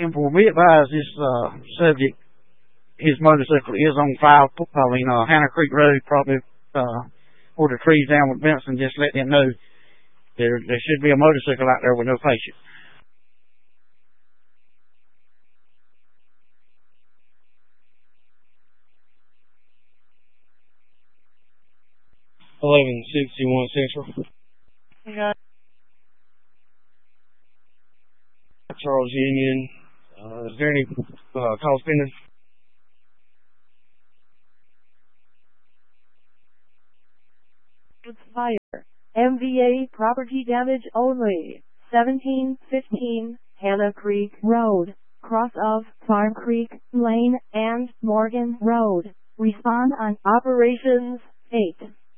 10-4. Be advised, this subject, his motorcycle is on file. Hannah Creek Road, probably where the trees down with Benson. Just let them know there should be a motorcycle out there with no patient. 1161 Central. Yeah. Charles Union. Is there any calls pending? It's fire. MVA property damage only. 1715 Hannah Creek Road, cross of Farm Creek Lane and Morgan Road. Respond on operations 8.